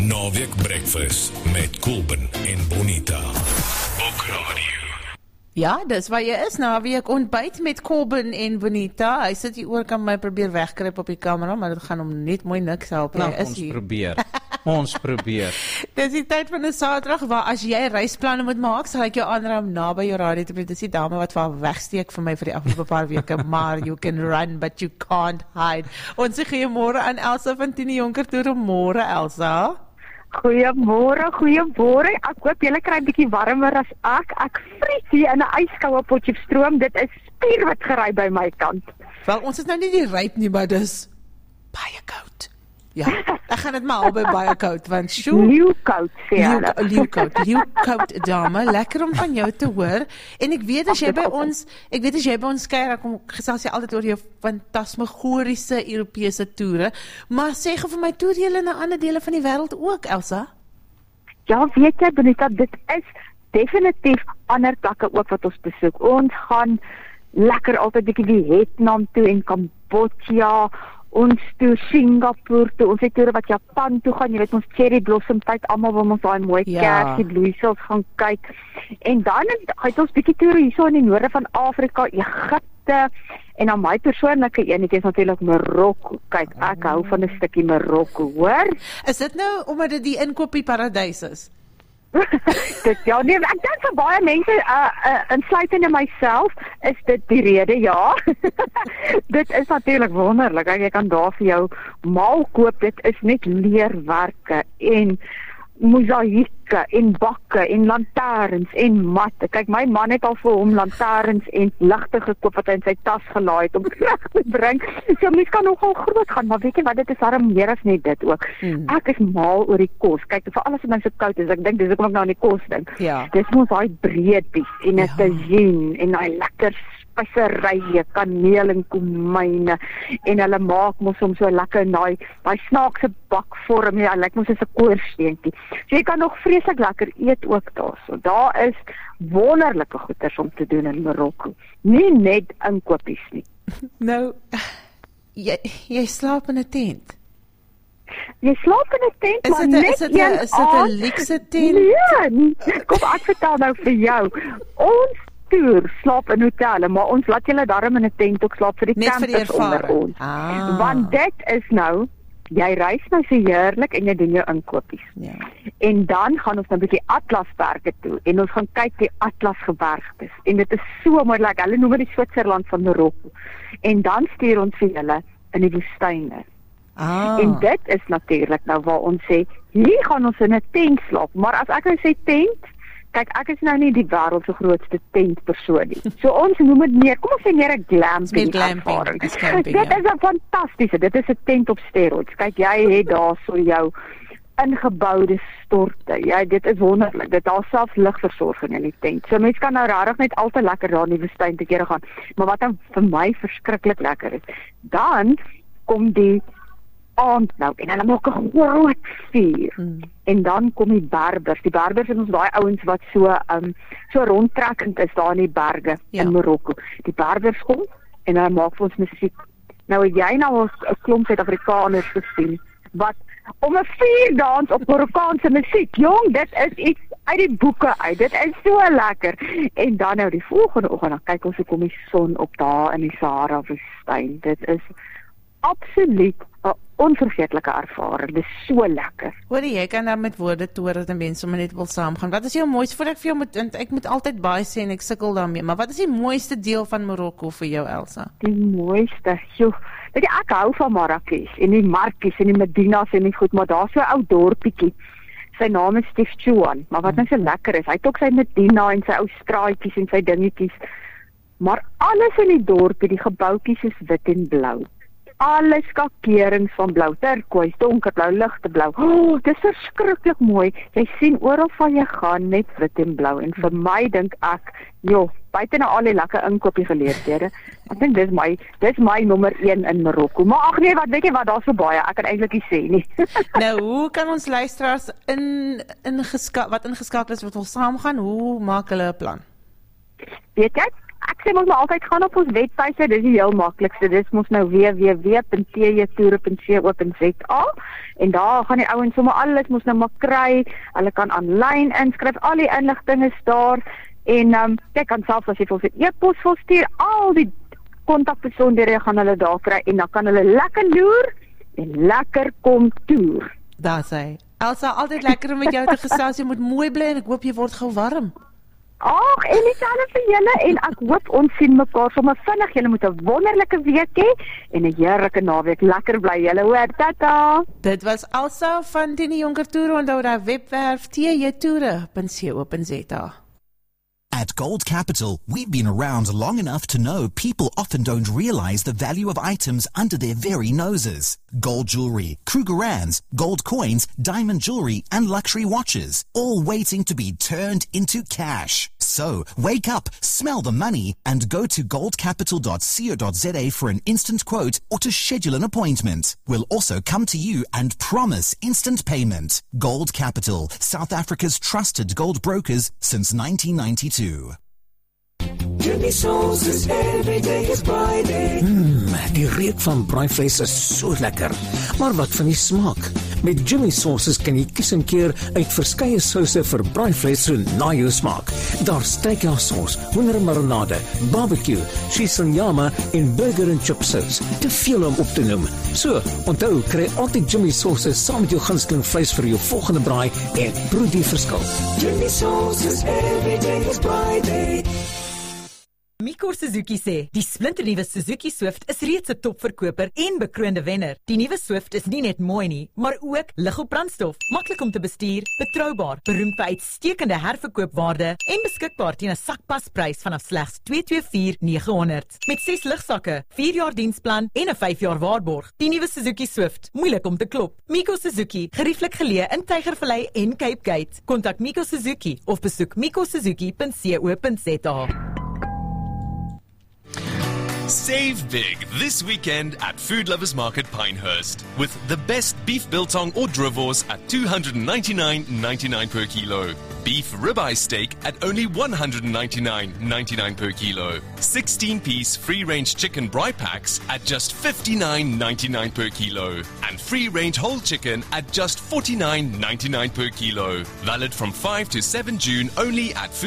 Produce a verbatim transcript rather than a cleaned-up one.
Naweek Breakfast met Kobben en Bonita. Op radio. Ja, dis waar jy is, naweek ontbyt met Kobben en Bonita. Hy sit hier oor, kan my probeer wegkryp op die kamera, maar dit gaan hom net mooi niks help. Nou, Hy is ons hier. probeer. Ons probeer. Dis die tyd van 'n Saterdag waar as jy reisplanne moet maak, sal ek jou aanraai om naby jou radio te bly. Dis die dame wat vir wegsteek vir my vir die afgelope paar weke, maar you can run but you can't hide. Ons sê goeiemôre aan Elsa van Tini Jonker. Goeiemôre Elsa. Goeiemôre, goeiemôre. Ek hoop julle kry 'n bietjie warmer as ek. Ek vries hier in 'n ijskoue Potchefstroom. Dit is spierwit gery by my kant. Wel, ons is nou nie die ryp nie, maar dis baie koud. Ja, ek gaan dit maar albei baie koud, want sjoe. Leeukoud, sê hulle. Leeukoud, leeukoud dame, lekker om van jou te hoor. En ek weet as jy by ons, ek weet as jy by ons kuier, ek kom gesels jy altyd oor jou fantasmagoriese Europese toere, maar sê gou vir my, toer jy na ander dele van die wêreld ook, Elsa? Ja, weet jy, Bonita, dit is definitief ander plekke ook wat ons besoek. Ons gaan lekker altyd bietjie Vietnam toe en Kambodja, ons toe Singapore toe, ons het toere wat Japan toe gaan, jy weet ons cherry blossom tyd, almal wil ons daai mooi Ja. kersie bloeisels gaan kyk. En dan het ons bietjie toere hierso in die noorde van Afrika, Egipte, en dan my persoonlike enetjie is natuurlik Marokko. Kyk, ek hou van 'n stukkie Marokko, hoor? Is dit nou omdat dit die inkoopie paradys is? dit ja, nee, ek dink vir baie mense, uh, uh, insluitende myself, is dit die rede, ja. dit is natuurlik wonderlik, jy kan daar vir jou maal koop, dit is net leerwerke en mosaïeke en bakke en lantaarns en matte. Kyk, my man het al vir hom lantaarns en ligte gekoop wat hy in sy tas gelaai het om terug te bring. So mens kan nogal groot gaan, maar weet jy wat, dit is darem meer as net dit ook. Hmm. Ek is mal oor die kos. Kyk, vir alles wat my so koud is, ek dink dis hoekom ek nou aan die kos dink. Ja. Dis mos daai breedbies en 'n Ja. tagine en daai lekker speserye, kaneel en komyne en hulle maak mos hom so lekker in daai daai snaakse bakvorm, ja, lyk mos soos 'n koorsteentjie. So jy kan nog vreeslik lekker eet ook daar. So daar is wonderlike goeders om te doen in Marokko. Nie net inkopies nie. Nou, jy, jy slaap in 'n tent. Jy slaap in 'n tent, Is maar dit 'n- net is dit 'n- een is dit 'n aand- luukse tent? Nee, kom ek vertel nou vir jou. Ons toer slaap in hotelle, maar ons laat julle darm in 'n tent ook slaap vir die Net vir die campers onder ervaring. ons. Ah. Want dit is nou, jy reis nou so heerlik en jy doen jou inkopies. Ja. En dan gaan ons nou 'n bietjie Atlasberge toe en ons gaan kyk die Atlasgebergtes. En dit is so mooi, like, hulle noem dit die Switserland van Marokko. En dan stuur ons vir julle in die woestyne. Ah. En dit is natuurlik nou waar ons sê, hier gaan ons in 'n tent slaap. Maar as ek nou sê tent, kyk, ek is nou nie die wêreld se grootste tentpersoon nie. So ons noem dit meer, kom ons sê meer 'n glamping Meer glamping, ervaring. is camping, Dit ja. is 'n fantastiese, dit is 'n tent op steroids. Kyk, jy het daar so jou ingeboude storte. Ja, dit is wonderlik. Dit daar selfs ligversorging in die tent. So mense kan nou regtig net altyd lekker daar in die woestyn te kere gaan. Maar wat dan vir my verskriklik lekker is, dan kom die aand nou en hulle maak 'n groot vuur. Hmm. En dan kom die Berbers. Die Berbers is ons daai ouens wat so um so rondtrekkend is daar in die berge Ja. in Marokko. Die Berbers kom en hulle maak vir ons musiek. Nou het jy nou 'n klomp Suid-Afrikaners gesien wat om 'n vuur dans op Marokkaanse musiek. Jong, dit is iets uit die boeke uit. Dit is so lekker. En dan nou die volgende oggend, dan kyk ons hoe kom die son op daar in die Sahara woestyn. Dit is absoluut 'n onvergeetlike ervaring. Dit is so lekker. Hoor jy kan dan met woorde toer dat mense sommer net wil saamgaan. Wat is jou mooiste, voor ek vir jou moet, want ek moet altyd baie sê en ek sukkel daarmee, maar wat is die mooiste deel van Marokko vir jou, Elsa? Die mooiste, joh. Weet jy, ek hou van Marrakesh en die markies en die Medinas en die goed, maar daar's so 'n ou dorpietjie. Sy naam is Stifchuan, maar wat nou so lekker is, hy het ook sy Medina en sy ou straatjies en sy dingetjies. Maar alles in die dorpie, die gebouetjies is wit en blou. Alle skakerings van blou, turkoois, donkerblou, ligteblou. O, oh, dis verskriklik mooi. Jy sien oral waar jy gaan net wit en blou. En vir my dink ek, joh, buite na al die lekker inkopie geleenthede, ek dink dis my, dis my nommer een in Marokko. Maar ag nee, wat weet jy wat, daar's so baie, ek kan eintlik nie sê nie. Nou, hoe kan ons luisteraars in ingeskakel wat ingeskakel is wat wil saamgaan, hoe maak hulle 'n plan? Weet jy, ek sê mos maar altyd gaan op ons webwerf, dis die heel maklikste. Dis mos nou w w w punt t j toere punt co punt z a en daar gaan die ouens sommer alles mos nou maar kry. Hulle kan aanlyn inskryf, al die inligting is daar en um, kyk kan selfs as jy vir ons 'n e-pos wil stuur, al die kontakbesonderhede gaan hulle daar kry en dan kan hulle lekker loer en lekker kom toer. Daar sê Elsa, altyd lekker om met jou te gesels. Jy moet mooi bly en ek hoop jy word gou warm. Ag, en dieselfde vir julle en ek hoop ons sien mekaar sommer vinnig. Julle moet 'n wonderlike week hê en 'n heerlike naweek. Lekker bly julle, hoor. Tata. Dit was Elsa van Tini Jonker Toere. Onthou daar webwerf t j toere punt co punt z a. At Gold Capital, we've been around long enough to know people often don't realize the value of items under their very noses. Gold jewelry, Krugerrands, gold coins, diamond jewelry, and luxury watches, all waiting to be turned into cash. So, wake up, smell the money, and go to gold capital dot co dot z a for an instant quote or to schedule an appointment. We'll also come to you and promise instant payment. Gold Capital, South Africa's trusted gold brokers since nineteen ninety-two. Jimmy Sauce's every day is Friday. Mmm, die reuk van braaivleis is so lekker. Maar wat van die smaak? Met Jimmy Sauces kan jy kies en keer uit verskeie souse vir braaivleis so na jou smaak. Daar's steakhouse, hoendermarinade, barbecue, shisonyama en burger and chip sauce. Te veel om op te noem. So, onthou, kry altyd Jimmy Sauces saam met jou gunsteling vleis vir jou volgende braai en proe die verskil. Jimmy Sauce's every day is Friday. Mikor Suzuki sê, die splinternuwe Suzuki Swift is reeds 'n topverkoper en bekroonde wenner. Die nuwe Swift is nie net mooi nie, maar ook lig op brandstof, maklik om te bestuur, betroubaar, beroemd vir uitstekende herverkoopwaarde en beskikbaar teen 'n sakpasprys vanaf slegs twee twee vier nege honderd. Met ses ligsakke, vier jaar diensplan en 'n vyf jaar waarborg. Die nuwe Suzuki Swift, moeilik om te klop. Miko Suzuki, gerieflik geleë in Tygervallei en Cape Gate. Kontak Miko Suzuki of besoek miko suzuki punt co punt z a. Save big this weekend at Food Lovers Market Pinehurst with the best beef biltong or drivors at two hundred ninety-nine ninety-nine per kilo. Beef ribeye steak at only one hundred ninety-nine ninety-nine per kilo. sixteen piece free-range chicken braai packs at just fifty-nine ninety-nine per kilo. And free-range whole chicken at just forty-nine ninety-nine per kilo. Valid from five to seven June only at Food